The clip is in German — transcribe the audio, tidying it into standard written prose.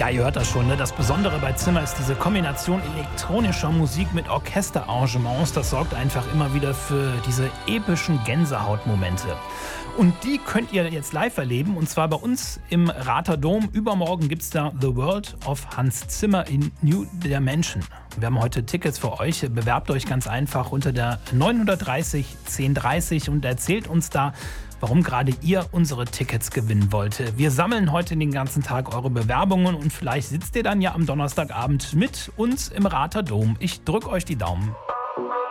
Ja, ihr hört das schon, ne? Das Besondere bei Zimmer ist diese Kombination elektronischer Musik mit Orchesterarrangements. Das sorgt einfach immer wieder für diese epischen Gänsehautmomente. Und die könnt ihr jetzt live erleben, und zwar bei uns im Rather Dom. Übermorgen gibt es da The World of Hans Zimmer in New Dimension. Wir haben heute Tickets für euch. Bewerbt euch ganz einfach unter der 930 1030 und erzählt uns da, warum gerade ihr unsere Tickets gewinnen wollt. Wir sammeln heute den ganzen Tag eure Bewerbungen und vielleicht sitzt ihr dann ja am Donnerstagabend mit uns im Rather Dom. Ich drücke euch die Daumen.